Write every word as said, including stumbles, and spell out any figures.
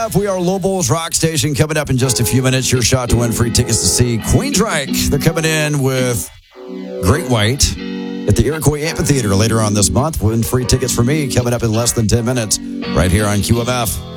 F. We are Lobos Rock Station. Coming up in just a few minutes, your shot to win free tickets to see Queensryche. They're coming in with Great White at the Iroquois Amphitheater later on this month. Win free tickets for me coming up in less than ten minutes right here on Q M F.